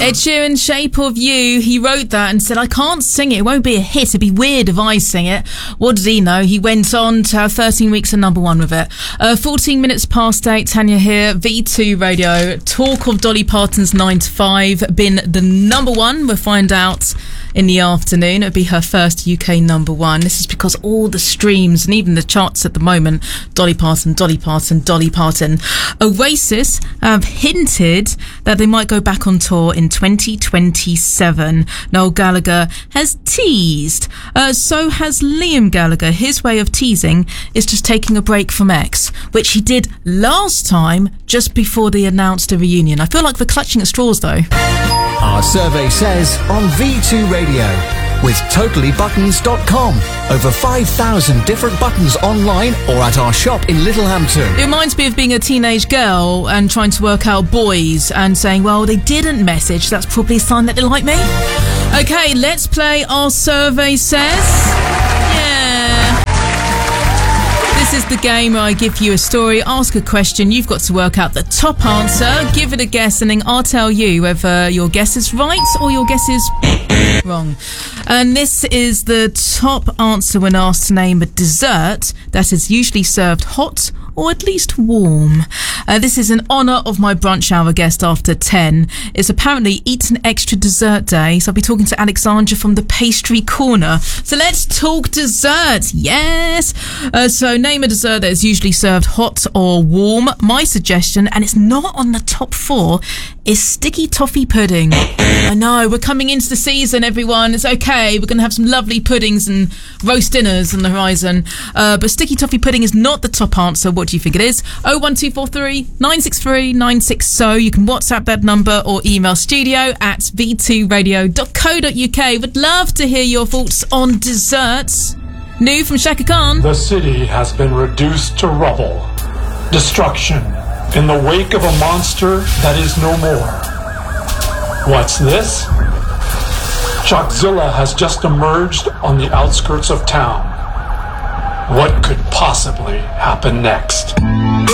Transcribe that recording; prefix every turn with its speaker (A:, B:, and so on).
A: Ed Sheeran, Shape of You. He wrote that and said, I can't sing it. It won't be a hit. It'd be weird if I sing it. What did he know? He went on to have 13 weeks at number one with it. 14 minutes past 8, Tanya here, V2 Radio. Talk of Dolly Parton's 9 to 5 been the number one. We'll find out in the afternoon. It'll be her first UK number one. This is because all the streams and even the charts at the moment, Dolly Parton, Dolly Parton, Dolly Parton. Oasis have hinted that they might go back on tour in 2027. Noel Gallagher has teased. So has Liam Gallagher. His way of teasing is just taking a break from X, which he did last time just before they announced a reunion. I feel like we're clutching at straws though.
B: Our survey says on V2 Radio with TotallyButtons.com. Over 5,000 different buttons online or at our shop in Littlehampton.
A: It reminds me of being a teenage girl and trying to work out boys and saying, well, they didn't message. That's probably a sign that they like me. Okay, let's play Our Survey Says. Yeah. This is the game where I give you a story, ask a question, you've got to work out the top answer, give it a guess, and then I'll tell you whether your guess is right or your guess is wrong. And this is the top answer when asked to name a dessert that is usually served hot or at least warm. This is in honour of my brunch hour guest after 10. It's apparently Eat an Extra Dessert Day, so I'll be talking to Alexandra from the Pastry Corner. So let's talk dessert. Yes! So name a dessert that is usually served hot or warm. My suggestion, and it's not on the top 4, is sticky toffee pudding. I know, we're coming into the season, everyone. It's okay. We're going to have some lovely puddings and roast dinners on the horizon. But sticky toffee pudding is not the top answer. What do you think it is? 01243 963 960. You can WhatsApp that number or email studio@v2radio.co.uk. Would love to hear your thoughts on desserts. New from Shaka Khan.
C: The city has been reduced to rubble. Destruction in the wake of a monster that is no more. What's this? Shockzilla has just emerged on the outskirts of town. What could possibly happen next?